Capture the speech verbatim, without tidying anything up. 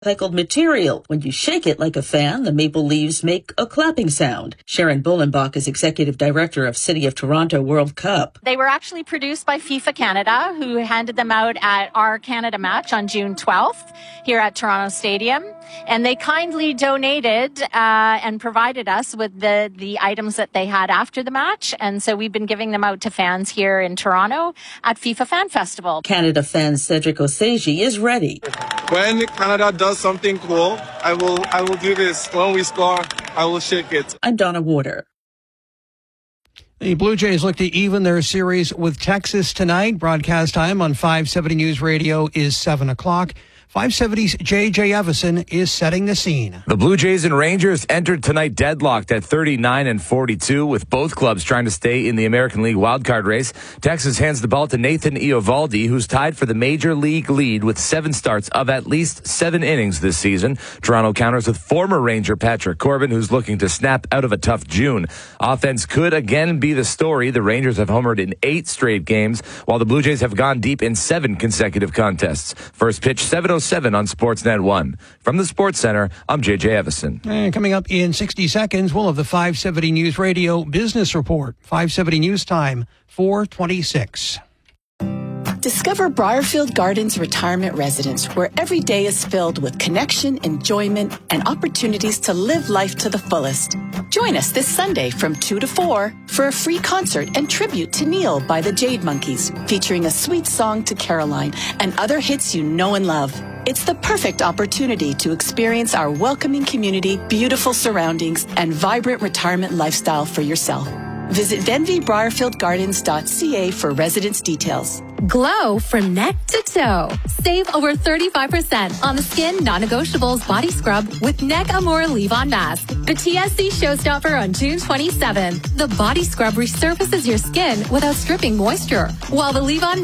recycled material. When you shake it like a fan, the maple leaves make a clapping sound. Sharon Bolenbach is Executive Director of City of Toronto World Cup. They were actually produced by FIFA Canada, who handed them out at our Canada match on June twelfth here at Toronto Stadium. And they kindly donated uh, and provided us with the, the items that they had after the match. And so we've been giving them out to fans here in Toronto at FIFA Fan Festival. Canada fan Cedric Osage is ready. When Canada does something cool, I will I will do this. When we score, I will shake it. I'm Donna Warder. The Blue Jays look to even their series with Texas tonight. Broadcast time on five seventy News Radio is seven o'clock. five seventy's J J Evison is setting the scene. The Blue Jays and Rangers entered tonight deadlocked at thirty-nine and forty-two, with both clubs trying to stay in the American League wildcard race. Texas hands the ball to Nathan Eovaldi, who's tied for the Major League lead with seven starts of at least seven innings this season. Toronto counters with former Ranger Patrick Corbin, who's looking to snap out of a tough June. Offense could again be the story. The Rangers have homered in eight straight games, while the Blue Jays have gone deep in seven consecutive contests. First pitch, seven oh seven on Sportsnet one. From the Sports Center, I'm J J Evison. And coming up in sixty seconds, we'll have the five seventy News Radio Business Report. five seventy News Time, four twenty-six. Discover Briarfield Gardens Retirement Residence, where every day is filled with connection, enjoyment, and opportunities to live life to the fullest. Join us this Sunday from two to four for a free concert and tribute to Neil by the Jade Monkeys, featuring a sweet song to Caroline and other hits you know and love. It's the perfect opportunity to experience our welcoming community, beautiful surroundings, and vibrant retirement lifestyle for yourself. Visit Venvy Briarfield Gardens dot c a for residence details. Glow from neck to toe. Save over thirty-five percent on the Skin Non-Negotiables Body Scrub with Neck Amore Leave-On Mask. The T S C showstopper on June twenty-seventh. The Body Scrub resurfaces your skin without stripping moisture, while the Leave-On